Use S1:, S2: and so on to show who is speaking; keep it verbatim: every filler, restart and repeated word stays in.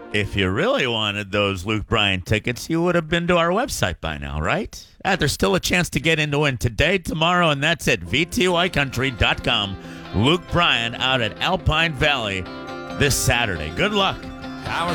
S1: If you really wanted those Luke Bryan tickets, you would have been to our website by now, right? Ah, there's still a chance to get into it today, tomorrow, and that's it. V T Y country dot com. Luke Bryan out at Alpine Valley this Saturday. Good luck.